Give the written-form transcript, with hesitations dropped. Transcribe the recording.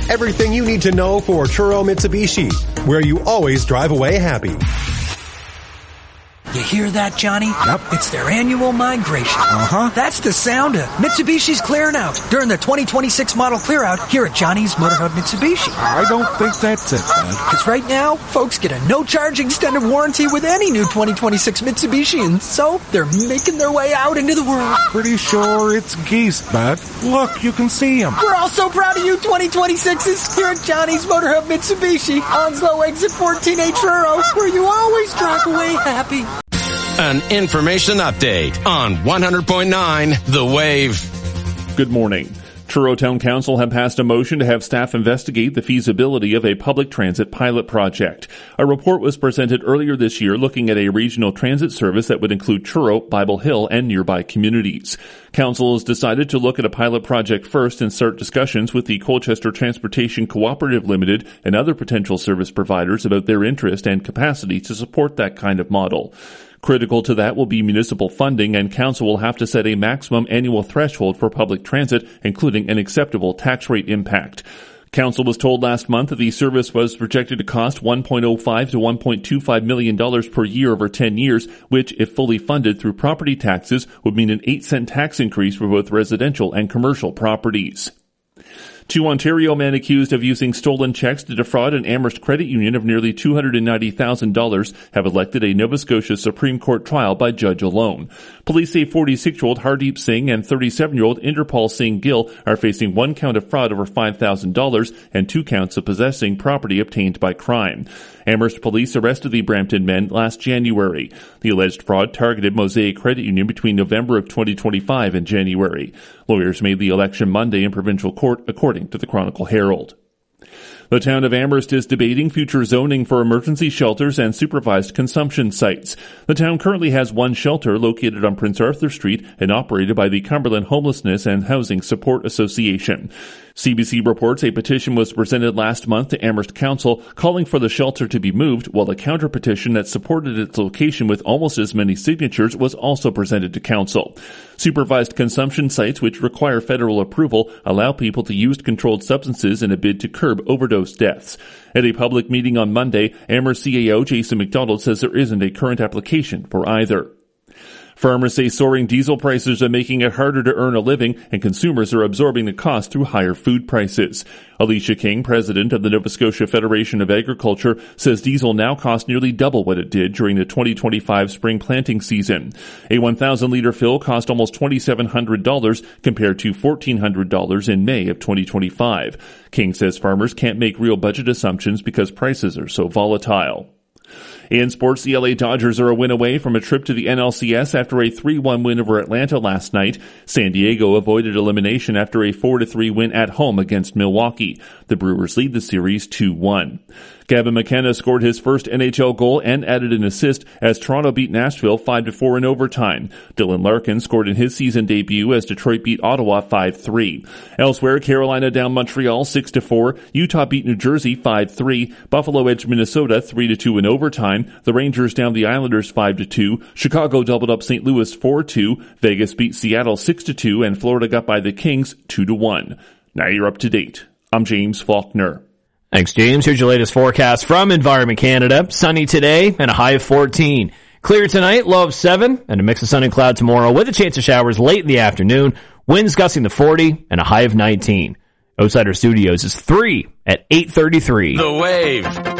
Everything you need to know for Truro Mitsubishi, where you always drive away happy. You hear that, Johnny? Yep. It's their annual migration. Uh-huh. That's the sound of Mitsubishi's clearing out during the 2026 model clear out here at Johnny's Motor Hub Mitsubishi. I don't think that's it, Bud. Because right now, folks get a no-charge extended warranty with any new 2026 Mitsubishi, and so they're making their way out into the world. Pretty sure it's geese, Bud. Look, you can see them. We're all so proud of you, 2026s, here at Johnny's Motor Hub Mitsubishi, Onslow Exit 14A Truro, where you always drive away happy. An information update on 100.9 The Wave. Good morning. Truro Town Council have passed a motion to have staff investigate the feasibility of a public transit pilot project. A report was presented earlier this year looking at a regional transit service that would include Truro, Bible Hill, and nearby communities. Council has decided to look at a pilot project first and start discussions with the Colchester Transportation Cooperative Limited and other potential service providers about their interest and capacity to support that kind of model. Critical to that will be municipal funding, and council will have to set a maximum annual threshold for public transit, including an acceptable tax rate impact. Council was told last month that the service was projected to cost $1.05 to $1.25 million per year over 10 years, which, if fully funded through property taxes, would mean an 8-cent tax increase for both residential and commercial properties. 2 Ontario men accused of using stolen checks to defraud an Amherst credit union of nearly $290,000 have elected a Nova Scotia Supreme Court trial by judge alone. Police say 46-year-old Hardeep Singh and 37-year-old Inderpal Singh Gill are facing 1 count of fraud over $5,000 and 2 counts of possessing property obtained by crime. Amherst police arrested the Brampton men last January. The alleged fraud targeted Mosaic Credit Union between November of 2025 and January. Lawyers made the election Monday in provincial court, according to the Chronicle Herald. The town of Amherst is debating future zoning for emergency shelters and supervised consumption sites. The town currently has 1 shelter located on Prince Arthur Street and operated by the Cumberland Homelessness and Housing Support Association. CBC reports a petition was presented last month to Amherst Council calling for the shelter to be moved, while a counter-petition that supported its location with almost as many signatures was also presented to Council. Supervised consumption sites, which require federal approval, allow people to use controlled substances in a bid to curb overdose deaths. At a public meeting on Monday, Amherst CAO Jason McDonald says there isn't a current application for either. Farmers say soaring diesel prices are making it harder to earn a living, and consumers are absorbing the cost through higher food prices. Alicia King, president of the Nova Scotia Federation of Agriculture, says diesel now costs nearly double what it did during the 2025 spring planting season. A 1,000-liter fill cost almost $2,700 compared to $1,400 in May of 2025. King says farmers can't make real budget assumptions because prices are so volatile. In sports, the LA Dodgers are a win away from a trip to the NLCS after a 3-1 win over Atlanta last night. San Diego avoided elimination after a 4-3 win at home against Milwaukee. The Brewers lead the series 2-1. Gavin McKenna scored his first NHL goal and added an assist as Toronto beat Nashville 5-4 in overtime. Dylan Larkin scored in his season debut as Detroit beat Ottawa 5-3. Elsewhere, Carolina down Montreal 6-4. Utah beat New Jersey 5-3. Buffalo edged Minnesota 3-2 in overtime. The Rangers down the Islanders 5-2. Chicago doubled up St. Louis 4-2. Vegas beat Seattle 6-2, and Florida got by the Kings 2-1. Now you're up to date. I'm James Faulkner. Thanks, James. Here's your latest forecast from Environment Canada. Sunny today and a high of 14. Clear tonight, low of 7, and a mix of sun and cloud tomorrow with a chance of showers late in the afternoon. Winds gusting to 40 and a high of 19. Outsider Studios is 3 at 8:33. The Wave.